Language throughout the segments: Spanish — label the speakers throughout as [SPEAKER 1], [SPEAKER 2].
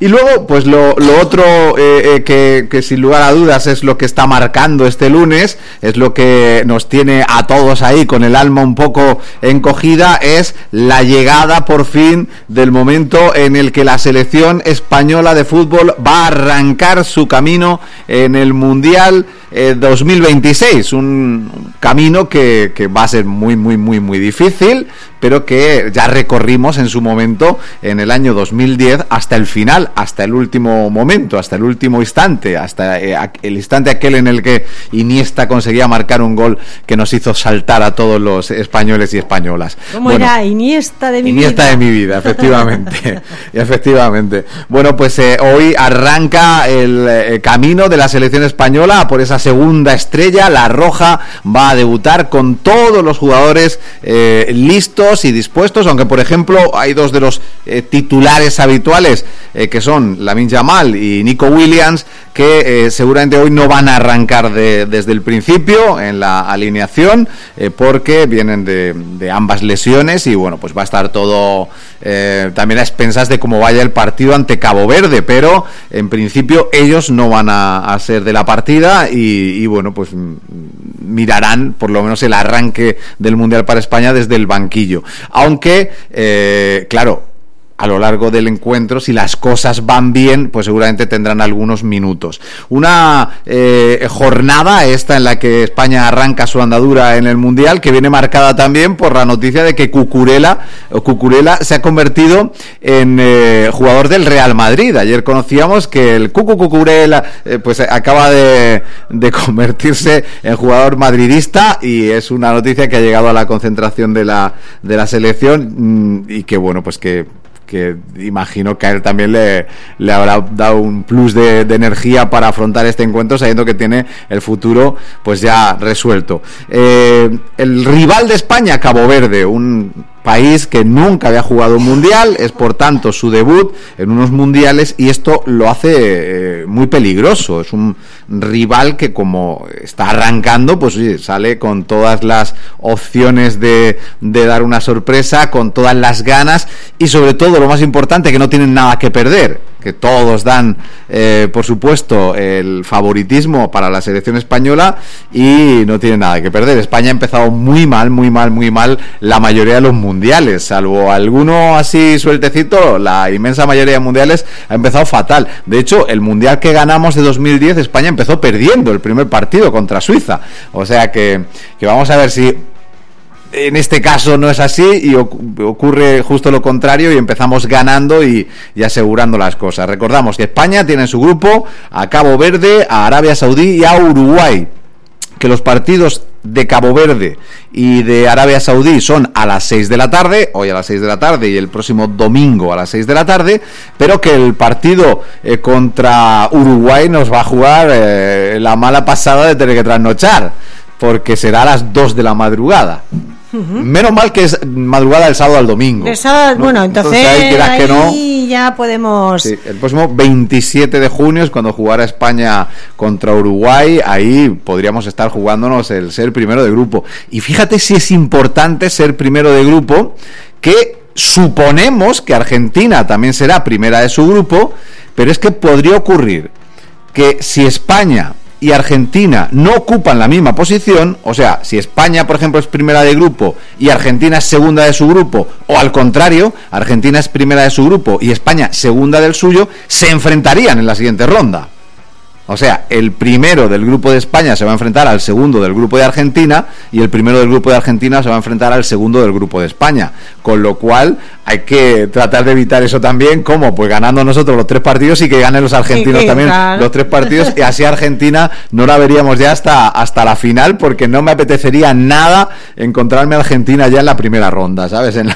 [SPEAKER 1] Y luego, pues lo otro que sin lugar a dudas es lo que está marcando este lunes, es lo que nos tiene a todos ahí con el alma un poco encogida, es la llegada por fin del momento en el que la selección española de fútbol va a arrancar su camino en el Mundial 2026, un camino que va a ser muy difícil, pero que ya recorrimos en su momento en el año 2010 hasta el final, hasta el último momento, hasta el último instante, hasta el instante aquel en el que Iniesta conseguía marcar un gol que nos hizo saltar a todos los españoles y españolas.
[SPEAKER 2] ¿Cómo era? Iniesta de mi vida.
[SPEAKER 1] Iniesta de mi vida, efectivamente. Efectivamente. Bueno, pues hoy arranca el camino de la selección española por esa segunda estrella. La Roja va a debutar con todos los jugadores listos y dispuestos, aunque por ejemplo hay dos de los titulares habituales que son Lamine Yamal y Nico Williams, que seguramente hoy no van a arrancar desde el principio en la alineación, porque vienen de ambas lesiones y bueno, pues va a estar todo también a expensas de cómo vaya el partido ante Cabo Verde, pero en principio ellos no van a ser de la partida y bueno, pues mirarán por lo menos el arranque del Mundial para España desde el banquillo, aunque claro, a lo largo del encuentro, si las cosas van bien, pues seguramente tendrán algunos minutos. Una jornada esta en la que España arranca su andadura en el Mundial, que viene marcada también por la noticia de que Cucurella se ha convertido en jugador del Real Madrid. Ayer conocíamos que el Cucurella pues acaba de convertirse en jugador madridista, y es una noticia que ha llegado a la concentración de la selección, y que bueno, pues que imagino que a él también le habrá dado un plus de energía para afrontar este encuentro, sabiendo que tiene el futuro pues ya resuelto. El rival de España, Cabo Verde, un país que nunca había jugado un mundial, es por tanto su debut en unos mundiales, y esto lo hace muy peligroso. Es un rival que, como está arrancando, pues sí, sale con todas las opciones de dar una sorpresa, con todas las ganas, y sobre todo lo más importante, que no tienen nada que perder, que todos dan por supuesto el favoritismo para la selección española y no tienen nada que perder. España ha empezado muy mal la mayoría de los mundiales, salvo alguno así sueltecito. La inmensa mayoría de mundiales ha empezado fatal. De hecho, el mundial que ganamos de 2010, España empezó perdiendo el primer partido contra Suiza. O sea que vamos a ver si en este caso no es así y ocurre justo lo contrario, y empezamos ganando y asegurando las cosas. Recordamos que España tiene en su grupo a Cabo Verde, a Arabia Saudí y a Uruguay, que los partidos de Cabo Verde y de Arabia Saudí son a las 6 de la tarde, hoy a las 6 de la tarde y el próximo domingo a las 6 de la tarde, pero que el partido contra Uruguay nos va a jugar la mala pasada de tener que trasnochar, porque será a las 2 de la madrugada. Menos mal que es madrugada del sábado al domingo.
[SPEAKER 2] El sábado, ¿no? Bueno, entonces ahí
[SPEAKER 1] que no,
[SPEAKER 2] ya podemos...
[SPEAKER 1] Sí, el próximo 27 de junio es cuando jugará España contra Uruguay. Ahí podríamos estar jugándonos el ser primero de grupo. Y fíjate si es importante ser primero de grupo, que suponemos que Argentina también será primera de su grupo, pero es que podría ocurrir que si España y Argentina no ocupan la misma posición, o sea, si España, por ejemplo, es primera de grupo y Argentina es segunda de su grupo, o al contrario, Argentina es primera de su grupo y España segunda del suyo, se enfrentarían en la siguiente ronda. O sea, el primero del grupo de España se va a enfrentar al segundo del grupo de Argentina, y el primero del grupo de Argentina se va a enfrentar al segundo del grupo de España. Con lo cual hay que tratar de evitar eso también. ¿Cómo? Pues ganando nosotros los 3 partidos y que ganen los argentinos también los 3 partidos, y así Argentina no la veríamos ya hasta la final, porque no me apetecería nada encontrarme a Argentina ya en la primera ronda, ¿sabes? En la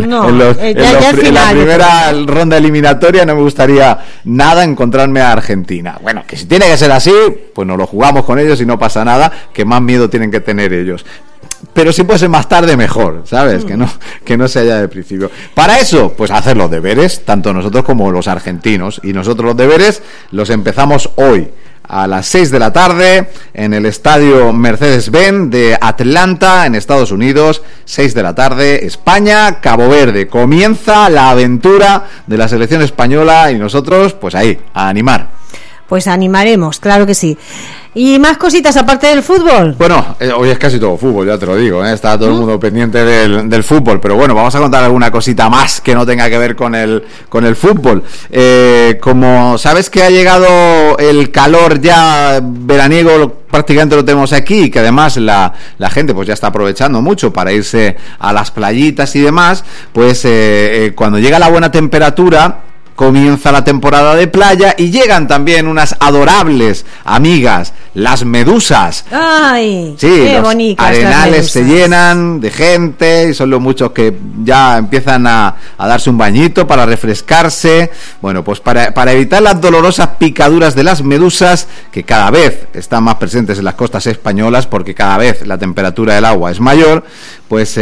[SPEAKER 1] primera ronda eliminatoria no me gustaría nada encontrarme a Argentina. Bueno, que si tiene que ser así, pues nos lo jugamos con ellos y no pasa nada, que más miedo tienen que tener ellos. Pero si puede ser más tarde, mejor, ¿sabes? Que no se haya de principio. Para eso, pues hacer los deberes, tanto nosotros como los argentinos. Y nosotros los deberes los empezamos hoy. a las 6 de la tarde en el estadio Mercedes-Benz de Atlanta, en Estados Unidos. 6 de la tarde, España, Cabo Verde. Comienza la aventura de la selección española y nosotros, pues ahí, a animar.
[SPEAKER 2] Pues animaremos, claro que sí. ¿Y más cositas aparte del fútbol?
[SPEAKER 1] Bueno, hoy es casi todo fútbol, ya te lo digo, ¿eh? Está todo el mundo pendiente del fútbol, pero bueno, vamos a contar alguna cosita más que no tenga que ver con el fútbol. Como sabes que ha llegado el calor ya veraniego, prácticamente lo tenemos aquí, que además la gente pues ya está aprovechando mucho para irse a las playitas y demás, pues cuando llega la buena temperatura, comienza la temporada de playa y llegan también unas adorables amigas, las medusas.
[SPEAKER 2] ¡Ay!
[SPEAKER 1] Sí,
[SPEAKER 2] qué
[SPEAKER 1] los
[SPEAKER 2] bonitas
[SPEAKER 1] arenales se llenan de gente y son los muchos que ya empiezan a darse un bañito para refrescarse. Bueno, pues para evitar las dolorosas picaduras de las medusas, que cada vez están más presentes en las costas españolas porque cada vez la temperatura del agua es mayor, pues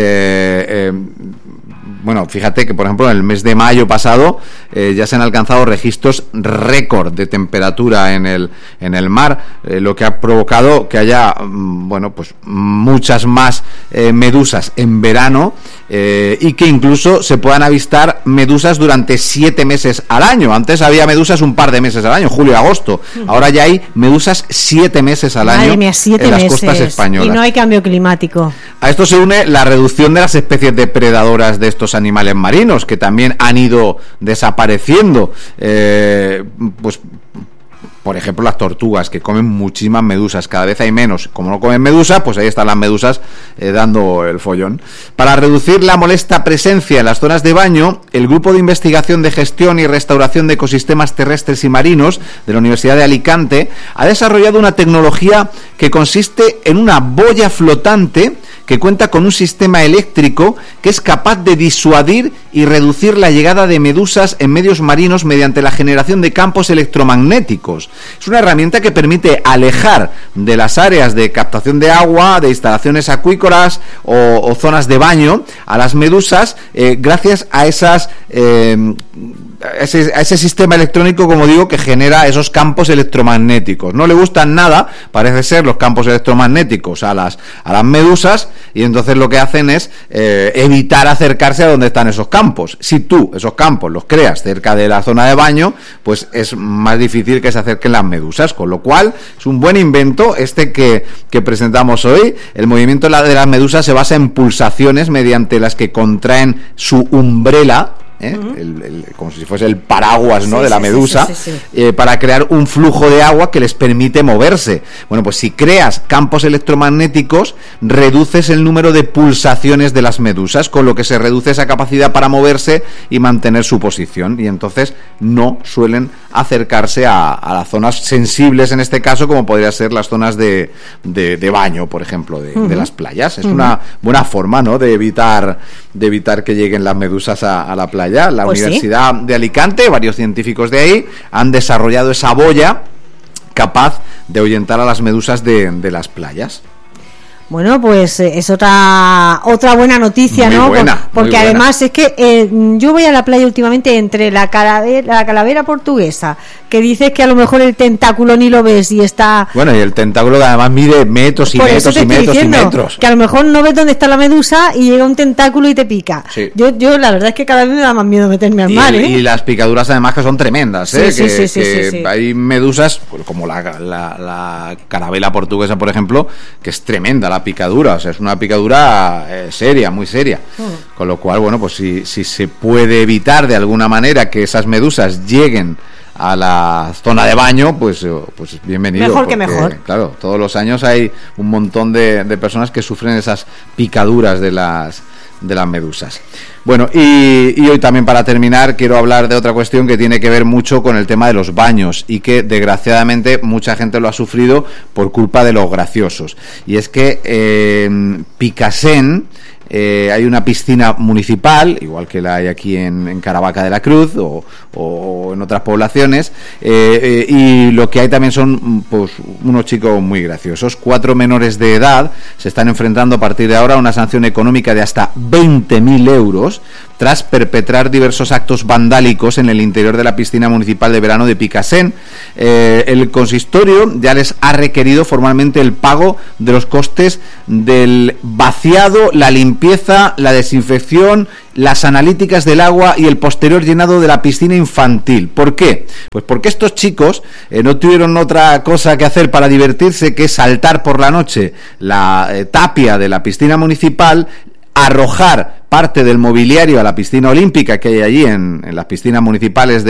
[SPEAKER 1] bueno, fíjate que por ejemplo en el mes de mayo pasado ya se han alcanzado registros récord de temperatura en el mar, lo que ha provocado que haya bueno, pues muchas más medusas en verano y que incluso se puedan avistar medusas durante 7 meses al año. Antes había medusas un par de meses al año, julio y agosto. Ahora ya hay medusas 7 meses al año.
[SPEAKER 2] Madre mía, 7
[SPEAKER 1] en las
[SPEAKER 2] meses.
[SPEAKER 1] Costas españolas.
[SPEAKER 2] Y no hay cambio climático.
[SPEAKER 1] A esto se une la reducción de las especies depredadoras de estos animales marinos, que también han ido desapareciendo. Pues por ejemplo las tortugas, que comen muchísimas medusas, cada vez hay menos. Como no comen medusas, pues ahí están las medusas dando el follón. Para reducir la molesta presencia en las zonas de baño, el Grupo de Investigación de Gestión y Restauración de Ecosistemas Terrestres y Marinos de la Universidad de Alicante ha desarrollado una tecnología que consiste en una boya flotante que cuenta con un sistema eléctrico que es capaz de disuadir y reducir la llegada de medusas en medios marinos mediante la generación de campos electromagnéticos. Es una herramienta que permite alejar de las áreas de captación de agua, de instalaciones acuícolas o zonas de baño a las medusas gracias a ese sistema electrónico, como digo, que genera esos campos electromagnéticos. No le gustan nada, parece ser, los campos electromagnéticos a las medusas, y entonces lo que hacen es evitar acercarse a donde están esos campos. Si tú esos campos los creas cerca de la zona de baño, pues es más difícil que se acerquen las medusas, con lo cual es un buen invento este que presentamos hoy. El movimiento de las medusas se basa en pulsaciones mediante las que contraen su umbrela, como si fuese el paraguas, ¿no?, de la medusa, para crear un flujo de agua que les permite moverse. Bueno, pues si creas campos electromagnéticos, reduces el número de pulsaciones de las medusas, con lo que se reduce esa capacidad para moverse y mantener su posición, y entonces no suelen acercarse a las zonas sensibles, en este caso, como podría ser las zonas de baño, por ejemplo, de las playas. Es una buena forma, ¿no?, de evitar que lleguen las medusas a la playa. La
[SPEAKER 2] pues
[SPEAKER 1] Universidad de Alicante, varios científicos de ahí, han desarrollado esa boya capaz de ahuyentar a las medusas de las playas.
[SPEAKER 2] Bueno, pues es otra buena noticia,
[SPEAKER 1] muy
[SPEAKER 2] ¿no?
[SPEAKER 1] Buena,
[SPEAKER 2] porque además es que yo voy a la playa últimamente entre la calavera portuguesa, que dices que a lo mejor el tentáculo ni lo ves y está...
[SPEAKER 1] Bueno, y el tentáculo que además mide metros y
[SPEAKER 2] por
[SPEAKER 1] metros y metros y metros.
[SPEAKER 2] Que a lo mejor no ves dónde está la medusa y llega un tentáculo y te pica.
[SPEAKER 1] Sí.
[SPEAKER 2] Yo la verdad es que cada vez me da más miedo meterme al mar, ¿eh?
[SPEAKER 1] Y las picaduras además que son tremendas, ¿eh?
[SPEAKER 2] Sí.
[SPEAKER 1] Hay medusas, pues, como la carabela portuguesa, por ejemplo, que es tremenda la picadura, o sea, es una picadura seria, muy seria. Con lo cual, bueno, pues si se puede evitar de alguna manera que esas medusas lleguen a la zona de baño, pues bienvenido.
[SPEAKER 2] Mejor
[SPEAKER 1] porque,
[SPEAKER 2] que mejor.
[SPEAKER 1] Claro, todos los años hay un montón de personas que sufren esas picaduras de las medusas. Bueno, y hoy también, para terminar, quiero hablar de otra cuestión que tiene que ver mucho con el tema de los baños y que desgraciadamente mucha gente lo ha sufrido por culpa de los graciosos. Y es que Picasen hay una piscina municipal, igual que la hay aquí en Caravaca de la Cruz o en otras poblaciones, y lo que hay también son pues unos chicos muy graciosos. 4 menores de edad se están enfrentando a partir de ahora a una sanción económica de hasta 20.000 euros tras perpetrar diversos actos vandálicos en el interior de la piscina municipal de verano de Picassent. El consistorio ya les ha requerido formalmente el pago de los costes del vaciado, la limpieza, la desinfección, las analíticas del agua y el posterior llenado de la piscina infantil. ¿Por qué? Pues porque estos chicos no tuvieron otra cosa que hacer para divertirse que saltar por la noche la tapia de la piscina municipal, arrojar parte del mobiliario a la piscina olímpica que hay allí en las piscinas municipales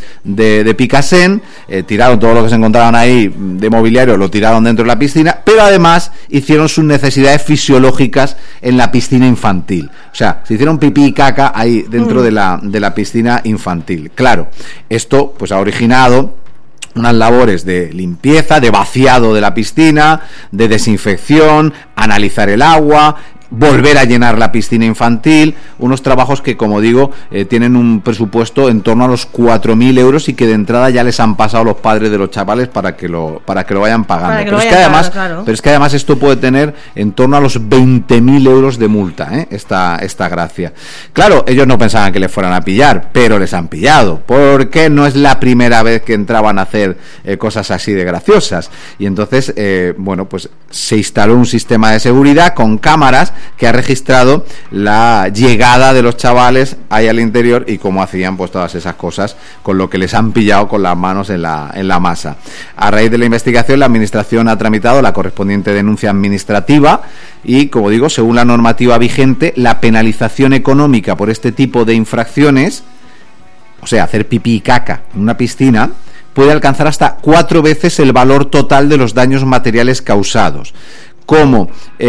[SPEAKER 1] de Picassent. Tiraron todo lo que se encontraban ahí de mobiliario, lo tiraron dentro de la piscina, pero además hicieron sus necesidades fisiológicas en la piscina infantil. O sea, se hicieron pipí y caca ahí dentro de la piscina infantil. Claro, esto pues ha originado unas labores de limpieza, de vaciado de la piscina, de desinfección, analizar el agua, volver a llenar la piscina infantil, unos trabajos que, como digo, tienen un presupuesto en torno a los 4.000 euros y que de entrada ya les han pasado los padres de los chavales para que lo vayan pagando. Pero es que además esto puede tener en torno a los 20.000 euros de multa, esta gracia. Claro, ellos no pensaban que les fueran a pillar, pero les han pillado, porque no es la primera vez que entraban a hacer cosas así de graciosas. Y entonces, bueno, pues se instaló un sistema de seguridad con cámaras que ha registrado la llegada de los chavales ahí al interior y cómo hacían pues todas esas cosas, con lo que les han pillado con las manos en la masa. A raíz de la investigación, la administración ha tramitado la correspondiente denuncia administrativa y, como digo, según la normativa vigente, la penalización económica por este tipo de infracciones, o sea, hacer pipí y caca en una piscina, puede alcanzar hasta 4 veces el valor total de los daños materiales causados. Como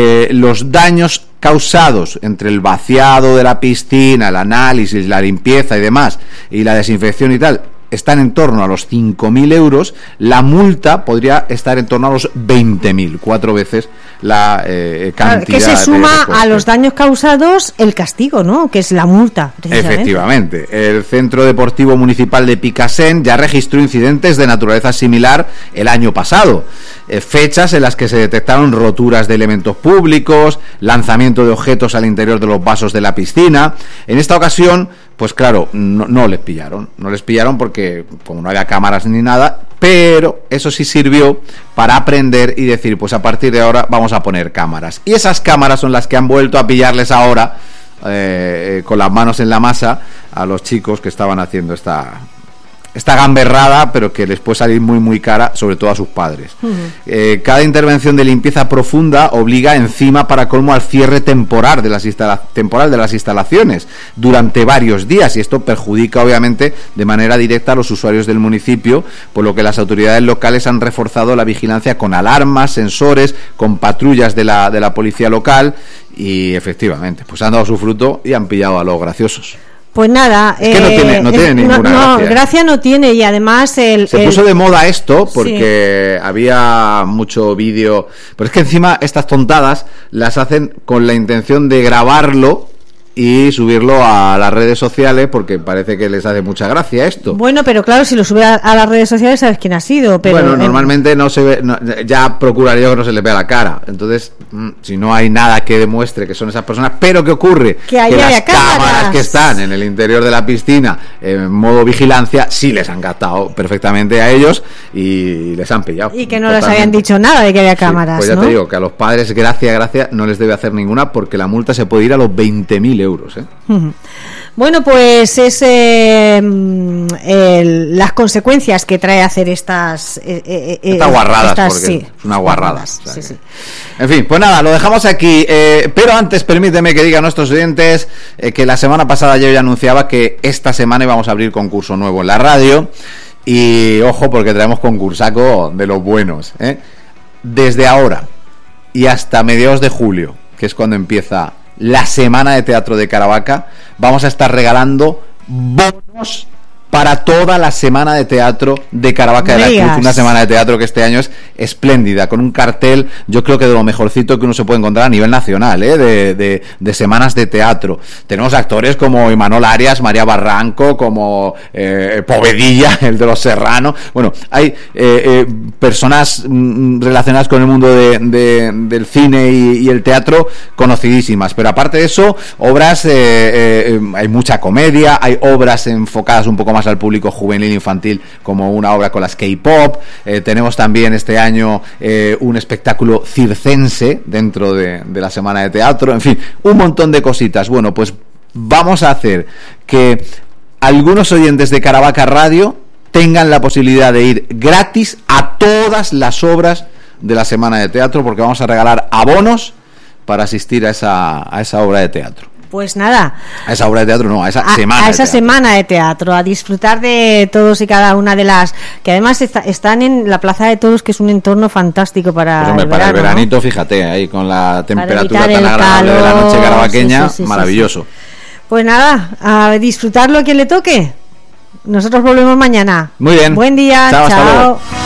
[SPEAKER 1] los daños causados entre el vaciado de la piscina, el análisis, la limpieza y demás, y la desinfección y tal, están en torno a los 5.000 euros, la multa podría estar en torno a los 20.000, 4 veces la cantidad. Que se
[SPEAKER 2] suma a los daños causados el castigo, ¿no? Que es la multa.
[SPEAKER 1] Efectivamente. El Centro Deportivo Municipal de Picassent ya registró incidentes de naturaleza similar el año pasado. Fechas en las que se detectaron roturas de elementos públicos, lanzamiento de objetos al interior de los vasos de la piscina. En esta ocasión, pues claro, no les pillaron porque como no había cámaras ni nada, pero eso sí sirvió para aprender y decir, pues a partir de ahora vamos a poner cámaras. Y esas cámaras son las que han vuelto a pillarles ahora con las manos en la masa a los chicos que estaban haciendo esta gamberrada, pero que les puede salir muy muy cara, sobre todo a sus padres. Cada intervención de limpieza profunda obliga encima, para colmo, al cierre temporal de las instalaciones durante varios días, y esto perjudica obviamente de manera directa a los usuarios del municipio, por lo que las autoridades locales han reforzado la vigilancia con alarmas, sensores, con patrullas de la policía local, y efectivamente pues han dado su fruto y han pillado a los graciosos.
[SPEAKER 2] Pues nada,
[SPEAKER 1] es que no tiene ninguna gracia.
[SPEAKER 2] Gracia no tiene, y además se
[SPEAKER 1] puso de moda esto porque había mucho vídeo, pero es que encima estas tontadas las hacen con la intención de grabarlo y subirlo a las redes sociales, porque parece que les hace mucha gracia esto.
[SPEAKER 2] Bueno, pero claro, si lo sube a las redes sociales sabes quién ha sido, pero
[SPEAKER 1] bueno, normalmente no se ve, ya procuraría que no se le vea la cara. Entonces, si no hay nada que demuestre que son esas personas, pero ¿qué ocurre?
[SPEAKER 2] Que
[SPEAKER 1] las cámaras que están en el interior de la piscina en modo vigilancia sí les han captado perfectamente a ellos y les han pillado.
[SPEAKER 2] Y que no les habían dicho nada de que había cámaras,
[SPEAKER 1] pues ya te digo que a los padres gracia no les debe hacer ninguna, porque la multa se puede ir a los 20.000 euros.
[SPEAKER 2] Bueno, pues es las consecuencias que trae hacer estas
[SPEAKER 1] guarradas, porque sí, es una guarrada. Sí. En fin, pues nada, lo dejamos aquí, pero antes permíteme que diga a nuestros oyentes que la semana pasada yo ya anunciaba que esta semana íbamos a abrir concurso nuevo en la radio, y ojo, porque traemos concursaco de los buenos, desde ahora y hasta mediados de julio, que es cuando empieza la Semana de Teatro de Caravaca, vamos a estar regalando bonos para toda la semana de teatro de Caravaca de la Cruz. Una semana de teatro que este año es espléndida, con un cartel, yo creo que de lo mejorcito que uno se puede encontrar a nivel nacional, de semanas de teatro. Tenemos actores como Imanol Arias, María Barranco, como Povedilla, el de Los Serrano. Bueno, hay personas relacionadas con el mundo del cine y el teatro conocidísimas, pero aparte de eso, obras, hay mucha comedia, hay obras enfocadas un poco más al público juvenil e infantil, como una obra con las K-pop. Tenemos también este año un espectáculo circense dentro de la semana de teatro. En fin, un montón de cositas. Bueno, pues vamos a hacer que algunos oyentes de Caravaca Radio tengan la posibilidad de ir gratis a todas las obras de la semana de teatro, porque vamos a regalar abonos para asistir a esa obra de teatro.
[SPEAKER 2] Pues nada.
[SPEAKER 1] A esa obra de teatro no, a esa semana.
[SPEAKER 2] A esa semana de teatro, a disfrutar de todos y cada una de las... Que además están en la Plaza de Toros, que es un entorno fantástico para
[SPEAKER 1] pues hombre,
[SPEAKER 2] el verano,
[SPEAKER 1] para el veranito,
[SPEAKER 2] ¿no?
[SPEAKER 1] Fíjate, ahí con la temperatura tan agradable calor, de la noche caravaqueña, sí, maravilloso. Sí.
[SPEAKER 2] Pues nada, a disfrutar lo que le toque. Nosotros volvemos mañana.
[SPEAKER 1] Muy bien.
[SPEAKER 2] Buen día, chao.